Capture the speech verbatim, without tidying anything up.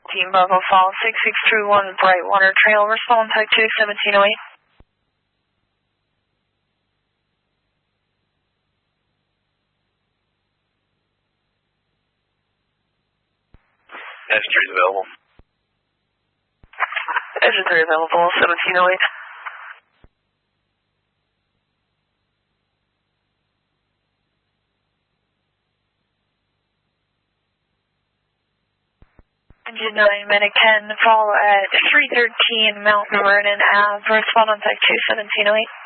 Team Bravo Fall six six two one Brightwater Trail, respond type two seventeen oh eight. S three is available. Engine three available, seventeen oh eight. Engine nine, Medican, fall at three thirteen Mount Vernon Ave, respond on type two seventeen oh eight.